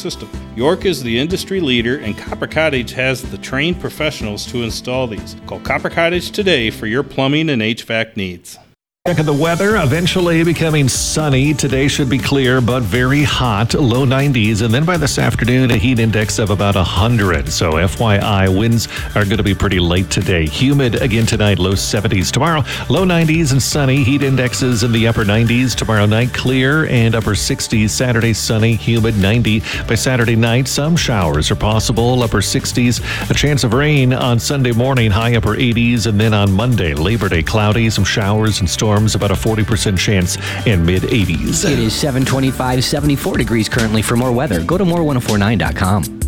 system. York is the industry leader, and Copper Cottage has the trained professionals to install these. Call Copper Cottage today for your plumbing and HVAC needs. Check of the weather, eventually becoming sunny. Today should be clear, but very hot, low 90s. And then by this afternoon, a heat index of about 100. So FYI, winds are going to be pretty late today. Humid again tonight, low 70s. Tomorrow, low 90s and sunny. Heat indexes in the upper 90s. Tomorrow night, clear and upper 60s. Saturday, sunny, humid, 90. By Saturday night, some showers are possible, upper 60s. A chance of rain on Sunday morning, high upper 80s. And then on Monday, Labor Day, cloudy, some showers and storms. About a 40% chance in mid-80s. It is 7:25, 74 degrees currently. For more weather, go to more1049.com.